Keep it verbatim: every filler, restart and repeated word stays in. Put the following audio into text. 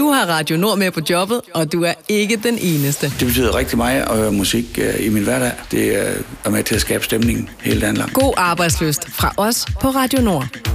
Nu har Radio Nord med på jobbet, og du er ikke den eneste. Det betyder rigtig meget at høre musik i min hverdag. Det er med til at skabe stemningen hele dagen lang. God arbejdsløst fra os på Radio Nord.